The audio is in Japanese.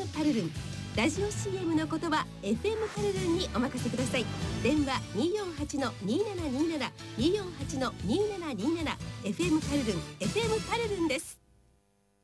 FM パルルン。ラジオ CM の言葉 FM パルルンにお任せください。電話248-2727 248-2727 FM パルルン FM パルルンです。